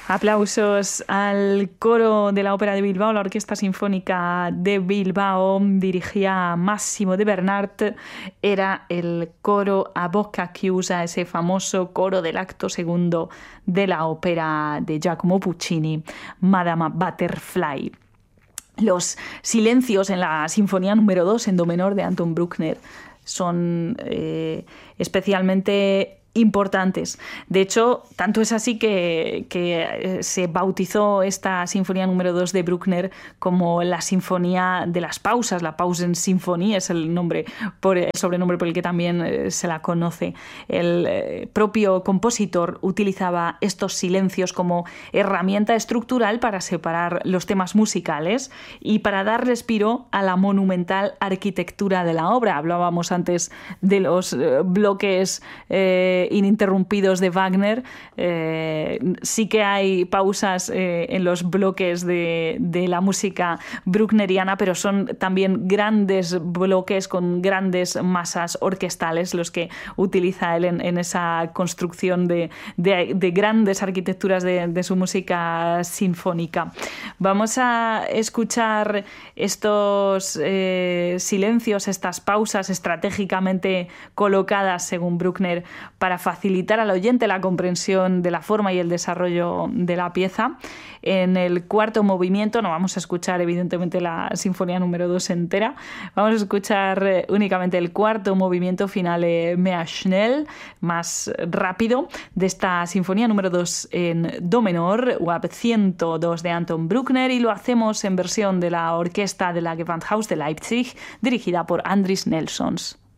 Aplausos al coro de la Ópera de Bilbao. La Orquesta Sinfónica de Bilbao dirigía Massimo de Bernart. Era el coro a bocca chiusa, ese famoso coro del acto segundo de la ópera de Giacomo Puccini, Madama Butterfly. Los silencios en la Sinfonía número 2 en do menor de Anton Bruckner son especialmente importantes. De hecho, tanto es así que se bautizó esta Sinfonía número 2 de Bruckner como la Sinfonía de las Pausas. La Pausensinfonie es el sobrenombre por el que también se la conoce. El propio compositor utilizaba estos silencios como herramienta estructural para separar los temas musicales y para dar respiro a la monumental arquitectura de la obra. Hablábamos antes de los bloques ininterrumpidos de Wagner. Sí que hay pausas en los bloques de la música bruckneriana, pero son también grandes bloques con grandes masas orquestales los que utiliza él en esa construcción de grandes arquitecturas de su música sinfónica. Vamos a escuchar estos silencios, estas pausas estratégicamente colocadas según Bruckner para facilitar al oyente la comprensión de la forma y el desarrollo de la pieza. En el cuarto movimiento no vamos a escuchar evidentemente la Sinfonía número 2 entera, vamos a escuchar únicamente el cuarto movimiento Finale mehr schnell, más rápido, de esta Sinfonía número 2 en do menor, UAP 102 de Anton Bruckner, y lo hacemos en versión de la orquesta de la Gewandhaus de Leipzig, dirigida por Andris Nelsons.